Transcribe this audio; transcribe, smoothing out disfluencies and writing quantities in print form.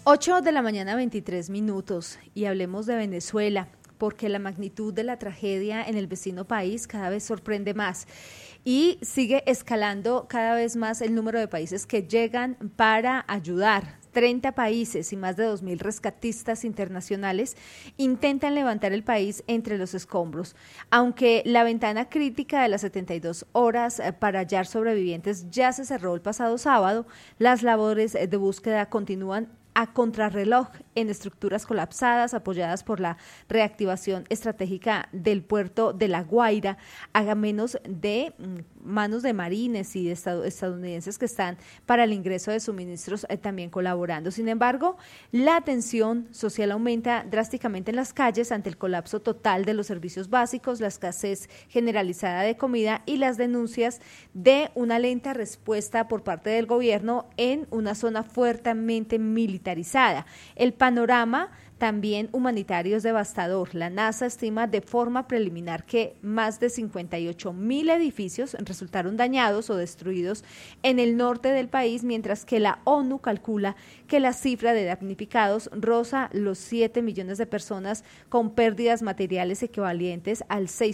8 de la mañana, 23 minutos, y hablemos de Venezuela, porque la magnitud de la tragedia en el vecino país cada vez sorprende más y sigue escalando cada vez más el número de países que llegan para ayudar. 30 países y más de 2.000 rescatistas internacionales intentan levantar el país entre los escombros. Aunque la ventana crítica de las 72 horas para hallar sobrevivientes ya se cerró el pasado sábado, las labores de búsqueda continúan a contrarreloj en estructuras colapsadas apoyadas por la reactivación estratégica del puerto de La Guaira, a menos de manos de marines y de estadounidenses que están para el ingreso de suministros también colaborando. Sin embargo, la tensión social aumenta drásticamente en las calles ante el colapso total de los servicios básicos, la escasez generalizada de comida y las denuncias de una lenta respuesta por parte del gobierno en una zona fuertemente militarizada. El panorama también humanitario es devastador. La NASA estima de forma preliminar que más de 58.000 edificios resultaron dañados o destruidos en el norte del país, mientras que la ONU calcula que la cifra de damnificados roza los 7 millones de personas con pérdidas materiales equivalentes al